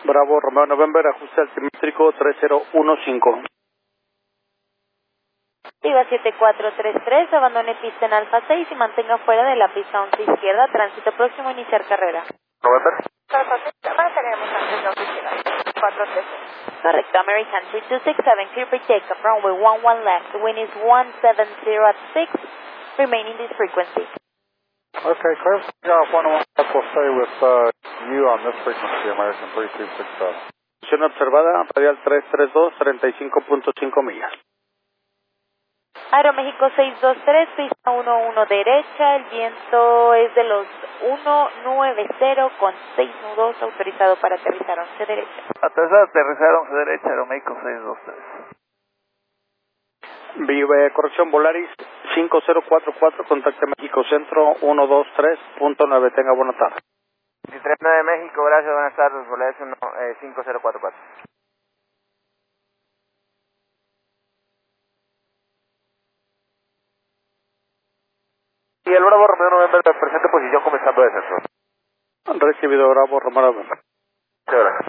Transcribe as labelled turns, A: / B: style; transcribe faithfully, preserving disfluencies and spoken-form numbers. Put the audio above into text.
A: Bravo, Romeo November, ajuste altimétrico tres cero uno cinco.
B: Viva siete cuatro tres tres, abandone pista en Alfa seis y mantenga fuera de la pista once izquierda, tránsito próximo, iniciar carrera.
C: November.
B: Alfa seis, mantenemos antes de once izquierda, cuatro tres seis. Correcto, American three two six seven, clear for takeoff, runway one one left, wind is one seven zero at six, remaining this frequency.
C: Okay, clear. Takeoff one one left, we'll stay with uh, you on this frequency, American three two six seven.
A: Posición observada, radial tres tres dos, treinta y cinco punto cinco millas.
B: Aeroméxico seis dos tres, pista uno uno derecha, el viento es de los uno nueve cero con seis nudos, autorizado para aterrizar once derecha.
D: Autorizado aterrizar once derecha, Aeroméxico seis dos tres.
A: Vive corrección Volaris cinco cero cuatro cuatro, contacte México Centro uno dos tres punto nueve, tenga buena tarde.
D: veintitrés nueve México, gracias, buenas tardes, Volaris cinco cero cuatro cuatro. Y el Bravo Romeo November, presente posición comenzando descenso.
A: Recibido Bravo, Romeo November.